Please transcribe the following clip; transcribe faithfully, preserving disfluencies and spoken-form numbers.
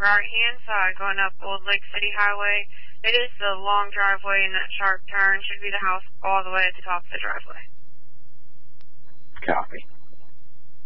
right-hand side going up Old Lake City Highway. It is the long driveway and that sharp turn should be the house all the way at the top of the driveway. Copy.